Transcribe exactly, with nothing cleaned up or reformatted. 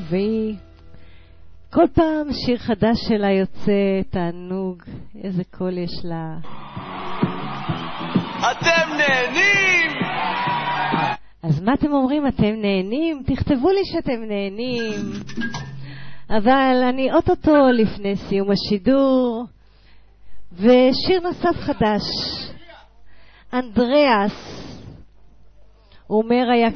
והיא כל פעם שיר חדש שלה יוצא, תענוג, איזה קול יש לה. אתם נהנים? אז מה אתם אומרים? אתם נהנים? תכתבו לי שאתם נהנים. אבל אני אוטוטו לפני סיום השידור, ושיר נוסף חדש, אנדריאס. הוא אומר היה